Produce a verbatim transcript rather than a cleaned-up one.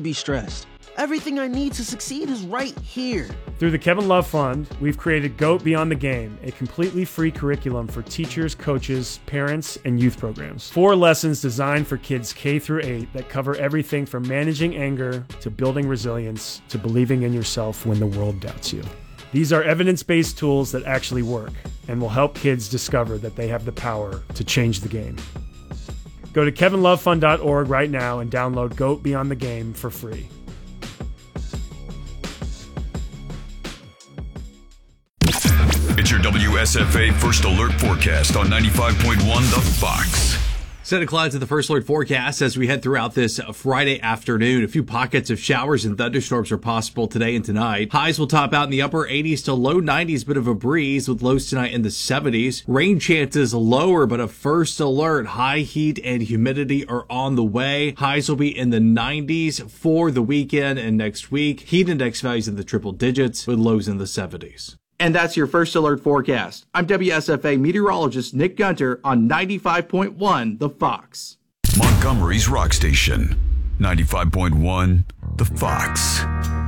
be stressed. Everything I need to succeed is right here. Through the Kevin Love Fund, we've created GOAT Beyond the Game, a completely free curriculum for teachers, coaches, parents, and youth programs. Four lessons designed for kids K through eight that cover everything from managing anger to building resilience to believing in yourself when the world doubts you. These are evidence-based tools that actually work and will help kids discover that they have the power to change the game. Go to kevin love fund dot org right now and download GOAT Beyond the Game for free. It's your W S F A First Alert Forecast on ninety-five point one The Fox. Set of clouds at the First Alert Forecast as we head throughout this Friday afternoon. A few pockets of showers and thunderstorms are possible today and tonight. Highs will top out in the upper eighties to low nineties, bit of a breeze with lows tonight in the seventies. Rain chances lower, but a first alert. High heat and humidity are on the way. Highs will be in the nineties for the weekend and next week. Heat index values in the triple digits with lows in the seventies. And that's your First Alert Forecast. I'm W S F A meteorologist Nick Gunter on ninety-five point one The Fox. Montgomery's Rock Station, ninety-five point one The Fox.